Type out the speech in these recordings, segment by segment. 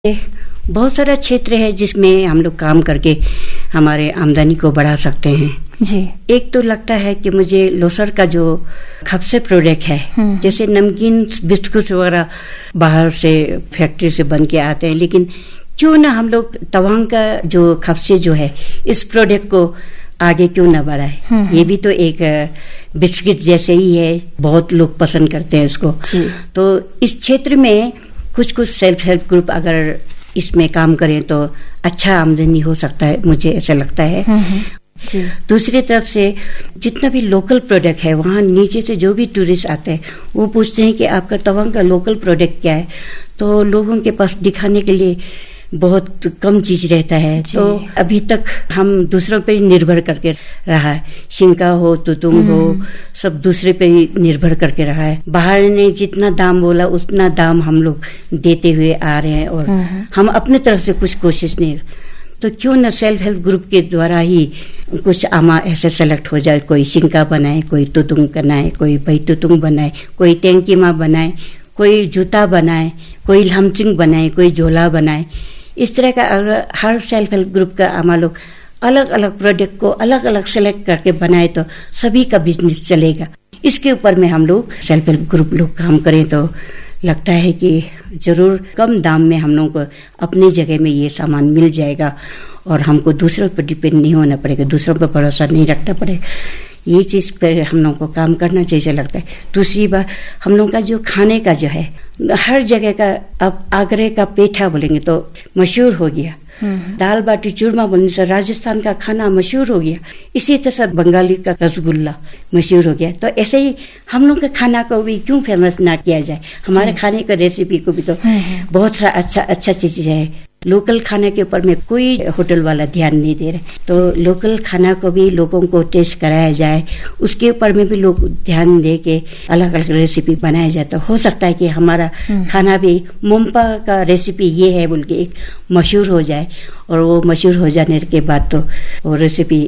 बहुत सारा क्षेत्र है जिसमें हम लोग काम करके हमारे आमदनी को बढ़ा सकते हैं जी। एक तो लगता है कि मुझे लोसर का जो खपसे प्रोडक्ट है, जैसे नमकीन बिस्कुट वगैरह बाहर से फैक्ट्री से बन के आते हैं, लेकिन क्यों ना हम लोग तवांग का जो खपसे जो है इस प्रोडक्ट को आगे क्यों ना बढ़ाए। ये भी तो एक बिस्किट जैसे ही है, बहुत लोग पसंद करते हैं इसको। तो इस क्षेत्र में कुछ सेल्फ हेल्प ग्रुप अगर इसमें काम करें तो अच्छा आमदनी हो सकता है, मुझे ऐसा लगता है। जी। दूसरी तरफ से जितना भी लोकल प्रोडक्ट है, वहाँ नीचे से जो भी टूरिस्ट आते हैं वो पूछते हैं कि आपका तवांग का लोकल प्रोडक्ट क्या है, तो लोगों के पास दिखाने के लिए बहुत कम चीज रहता है। तो अभी तक हम दूसरों पे ही निर्भर करके रहा है, शिंका हो तुतुम हो, सब दूसरे पे ही निर्भर करके रहा है। बाहर ने जितना दाम बोला उतना दाम हम लोग देते हुए आ रहे हैं और हम अपने तरफ से कुछ कोशिश नहीं। तो क्यों न सेल्फ हेल्प ग्रुप के द्वारा ही कुछ आमा ऐसे सेलेक्ट हो जाए, कोई शिंका बनाए, कोई तुतुंग बनाए, कोई भाई तुतुंग बनाए, कोई टेंकीमा बनाए, कोई जूता बनाए, कोई लमचिंग बनाए, कोई झोला बनाए। इस तरह का अगर हर सेल्फ हेल्प ग्रुप का आमा लोग अलग अलग प्रोडक्ट को अलग अलग सेलेक्ट करके बनाए तो सभी का बिजनेस चलेगा। इसके ऊपर में हम लोग सेल्फ हेल्प ग्रुप लोग काम करें तो लगता है कि जरूर कम दाम में हम लोगों को अपनी जगह में ये सामान मिल जाएगा और हमको दूसरों पर डिपेंड नहीं होना पड़ेगा, दूसरों पर भरोसा नहीं रखना पड़ेगा। ये चीज पर हम लोगों को काम करना चाहिए लगता है। दूसरी बात, हम लोगों का जो खाने का जो है हर जगह का, अब आगरे का पेठा बोलेंगे तो मशहूर हो गया, दाल बाटी चूरमा बोलने से राजस्थान का खाना मशहूर हो गया, इसी तरह बंगाली का रसगुल्ला मशहूर हो गया। तो ऐसे ही हम लोग के खाना को भी क्यों फेमस ना किया जाए। हमारे खाने का रेसिपी को भी तो बहुत सा अच्छा चीज है। लोकल खाने के ऊपर में कोई होटल वाला ध्यान नहीं दे रहे, तो लोकल खाना को भी लोगों को टेस्ट कराया जाए, उसके ऊपर में भी लोग ध्यान दे के अलग अलग रेसिपी बनाया जाए तो हो सकता है कि हमारा खाना भी मोम्पा का रेसिपी ये है बोल के एक मशहूर हो जाए, और वो मशहूर हो जाने के बाद तो वो रेसिपी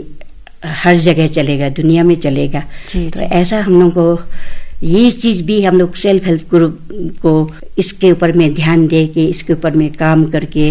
हर जगह चलेगा, दुनिया में चलेगा। तो ऐसा हम लोग को ये चीज भी हम लोग सेल्फ हेल्प ग्रुप को इसके ऊपर में ध्यान दे के इसके ऊपर में काम करके,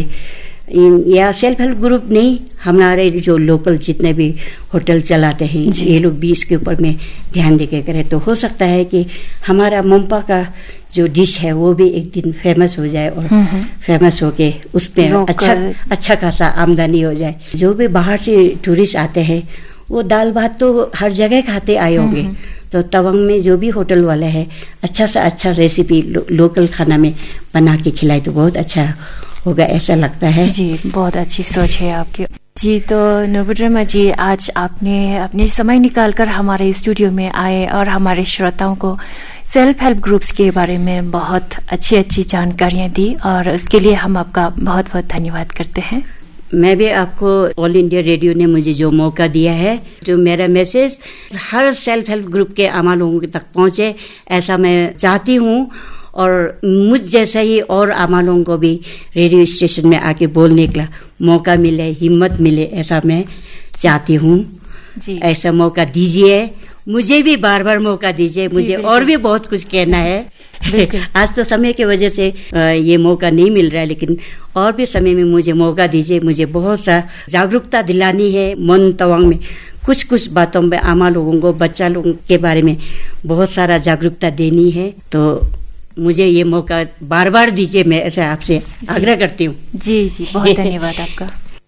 या सेल्फ हेल्प ग्रुप नहीं, हमारे जो लोकल जितने भी होटल चलाते हैं ये लोग भी इसके ऊपर में ध्यान दे के करें तो हो सकता है कि हमारा मोम्पा का जो डिश है वो भी एक दिन फेमस हो जाए और फेमस होके उसमें अच्छा खासा आमदनी हो जाए। जो भी बाहर से टूरिस्ट आते हैं वो दाल भात तो हर जगह खाते आए होंगे, तो तवांग में जो भी होटल वाला है अच्छा से अच्छा रेसिपी लोकल खाना में बना के खिलाए तो बहुत अच्छा होगा, ऐसा लगता है। जी, बहुत अच्छी सोच है आपकी। जी, तो नूरबुद्रमा जी, आज आपने अपने समय निकालकर हमारे स्टूडियो में आए और हमारे श्रोताओं को सेल्फ हेल्प ग्रुप्स के बारे में बहुत अच्छी जानकारियां दी, और उसके लिए हम आपका बहुत बहुत धन्यवाद करते हैं। मैं भी आपको ऑल इंडिया रेडियो ने मुझे जो मौका दिया है, जो मेरा message her self help group के आमा लोगों तक पहुंचे, ऐसा मैं चाहती हूं, और मुझ जैसा ही और आमा लोगों को भी रेडियो स्टेशन में आके बोलने का मौका मिले, हिम्मत मिले, ऐसा मैं चाहती हूं। ऐसा मौका दीजिए, मुझे भी बार बार मौका दीजिए, मुझे और भी बहुत कुछ कहना है। आज तो समय की वजह से ये मौका नहीं मिल रहा है, लेकिन और भी समय में मुझे मौका दीजिए। मुझे बहुत सा जागरूकता दिलानी है मन तवांग में, कुछ बातों में आमा लोगों को, बच्चा लोगों के बारे में बहुत सारा जागरूकता देनी है, तो मुझे ये मौका बार बार दीजिए, मैं ऐसा आपसे आग्रह करती हूँ। जी, बहुत धन्यवाद आपका।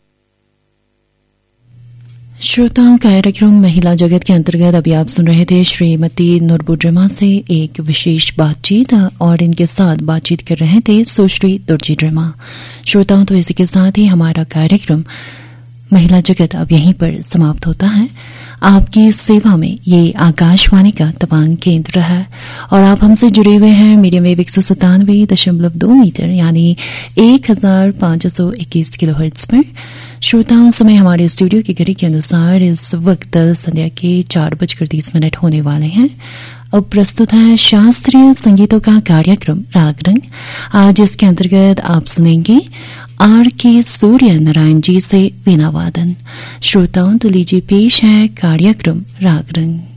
श्रोताओं, कार्यक्रम महिला जगत के अंतर्गत अभी आप सुन रहे थे श्रीमती नूरबुद्रमा से एक विशेष बातचीत, और इनके साथ बातचीत कर रहे थे सुश्री तुर्जी ड्रमा। श्रोताओं, तो इसी के साथ ही हमारा कार्यक्रम महिला जगत अब यहीं पर समाप्त होता है। आपकी सेवा में ये आकाशवाणी का तवांग केंद्र है, और आप हमसे जुड़े हुए हैं मीडियम वेव 197.2 मीटर यानी 1521 किलोहर्ट्ज पर। श्रोताओं, समय हमारे स्टूडियो की घड़ी के अनुसार इस वक्त संध्या के 4:30 होने वाले हैं। अब प्रस्तुत है शास्त्रीय संगीतों का कार्यक्रम राग रंग। आज इसके अंतर्गत आप सुनेंगे R.K. सूर्य नारायण जी से वीणा वादन। श्रोताओं, तो लीजिए पेश है कार्यक्रम राग रंग।